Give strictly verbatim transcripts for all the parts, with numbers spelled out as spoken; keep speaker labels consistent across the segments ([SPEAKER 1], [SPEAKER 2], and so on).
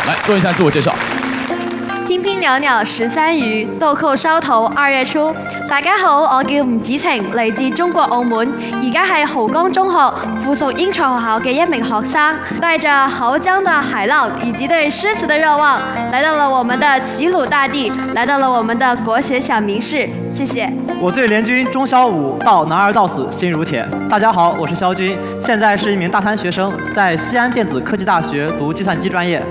[SPEAKER 1] 来做一下自我介绍。
[SPEAKER 2] 翩翩袅袅十三餘，豆蔻梢頭二月初。大家好，我叫吳子晴，嚟自中國澳門，而家係濠江中學附屬英才學校嘅一名學生，帶着濠江的海浪以及對詩詞的熱望，來到了我們的齊魯大地，來到了我們的國學小明室。謝謝。
[SPEAKER 3] 我對聯軍中小五到男兒到死心如鐵。大家好，我是肖軍，現在是一名大三學生，在西安電子科技大學讀計算機專業。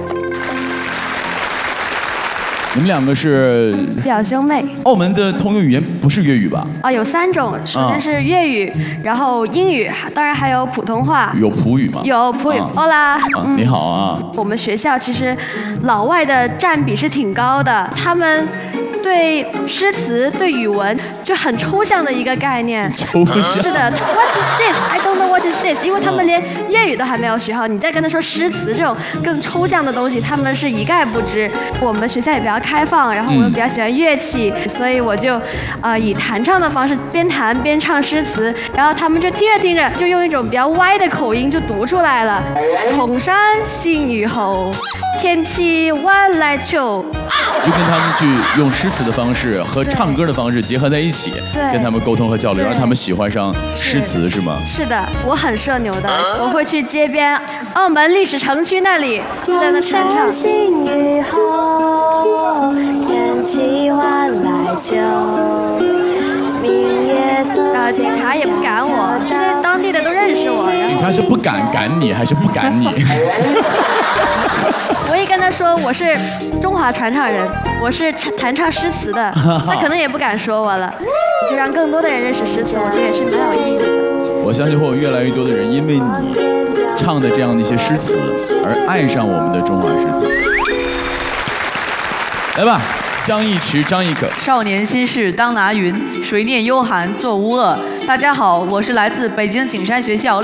[SPEAKER 1] 你们两个是
[SPEAKER 2] 表兄妹。
[SPEAKER 1] 澳門的通用語言不是粵語吧？
[SPEAKER 2] 啊，有三種，首先是粵語，然後英語，當然還有普通話。
[SPEAKER 1] 有普語嗎？
[SPEAKER 2] 有普語。好啦，
[SPEAKER 1] 你好啊。
[SPEAKER 2] 我們學校其實老外的佔比是挺高的，他們對詩詞、對語文就很抽象的一個概念。
[SPEAKER 1] 抽象。
[SPEAKER 2] 是的 ，What is this? I don't know what is this， 因為他們連粵語都還沒有學好，你再跟他說詩詞這種更抽象的東西，他們是一概不知。我們學校也比較開放，然後我又比較喜歡樂器，嗯、所以我就呃以彈唱的方式邊彈邊唱詩詞，然後他們就聽着聽着就用一種比較歪的口音就讀出來了。紅山新雨後，天氣晚來秋。
[SPEAKER 1] 就跟他們去用詩詞的方式和唱歌的方式結合在一起，跟他們溝通和交流，讓他們喜歡上詩詞，是嗎？
[SPEAKER 2] 是的，我很社牛的，我會去街邊澳門歷史城區那裡就在那彈唱。天氣晚來秋，明月色。呃，警察也不趕我，因為當地的都認識我。
[SPEAKER 1] 警察是不敢趕你，還是不趕你？
[SPEAKER 2] 我一跟他說我是中華傳唱人，我是彈唱詩詞的，他可能也不敢說我了。就讓更多的人認識詩詞，我覺得也是蠻有意義的。
[SPEAKER 1] 我相信會有越來越多的人因為你唱的這樣的一些詩詞而愛上我們的中華詩詞。來吧，張亦馳、張亦可。
[SPEAKER 4] 少年心事當拿雲，誰念幽寒作烏惡。大家好，我是來自北京景山學校。